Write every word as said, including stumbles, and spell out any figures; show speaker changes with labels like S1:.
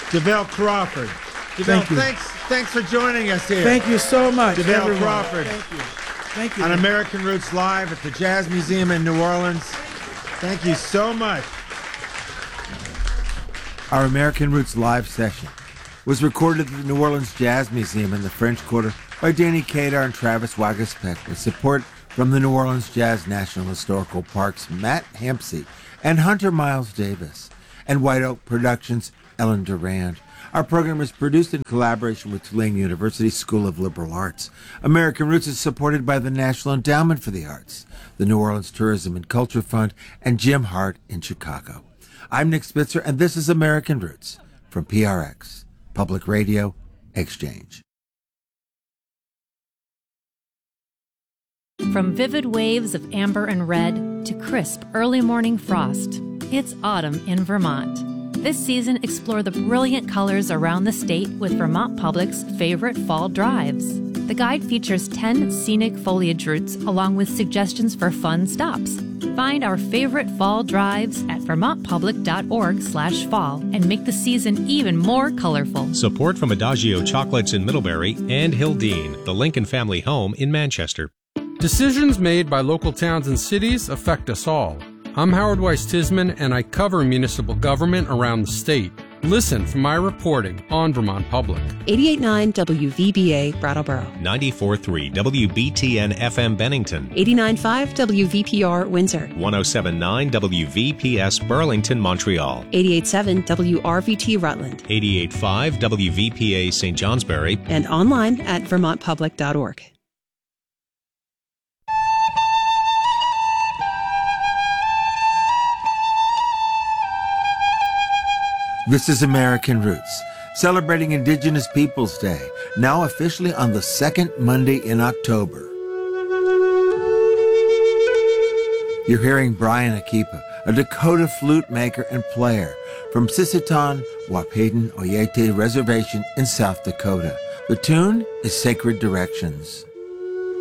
S1: DeVille Crawford. DeVille,
S2: Thank you.
S1: thanks, thanks for joining us here.
S2: Thank you so much,
S1: DeVille
S2: everyone.
S1: Crawford.
S2: Thank you. Thank you.
S1: On American Roots Live at the Jazz Museum in New Orleans. Thank you so much. Our American Roots Live session was recorded at the New Orleans Jazz Museum in the French Quarter by Danny Kadar and Travis Waguespack with support from the New Orleans Jazz National Historical Park's Matt Hampsey and Hunter Miles Davis, and White Oak Productions' Ellen Durand. Our program is produced in collaboration with Tulane University School of Liberal Arts. American Roots is supported by the National Endowment for the Arts, the New Orleans Tourism and Culture Fund, and Jim Hart in Chicago. I'm Nick Spitzer, and this is American Roots from P R X, Public Radio Exchange.
S3: From vivid waves of amber and red to crisp early morning frost, it's autumn in Vermont. This season, explore the brilliant colors around the state with Vermont Public's favorite fall drives. The guide features ten scenic foliage routes along with suggestions for fun stops. Find our favorite fall drives at vermontpublic.org slash fall and make the season even more colorful.
S4: Support from Adagio Chocolates in Middlebury and Hildene, the Lincoln family home in Manchester.
S5: Decisions made by local towns and cities affect us all. I'm Howard Weiss-Tisman, and I cover municipal government around the state. Listen for my reporting on Vermont Public.
S6: eighty-eight point nine W V B A Brattleboro.
S4: ninety-four point three W B T N F M Bennington.
S6: eighty-nine point five W V P R Windsor.
S4: one oh seven point nine W V P S Burlington, Montreal.
S6: eighty-eight point seven W R V T Rutland.
S4: eighty-eight point five W V P A Saint Johnsbury.
S6: And online at vermont public dot org.
S1: This is American Roots, celebrating Indigenous Peoples Day, now officially on the second Monday in October. You're hearing Brian Akipa, a Dakota flute maker and player from Sisseton, Wapayden, Oyate Reservation in South Dakota. The tune is Sacred Directions.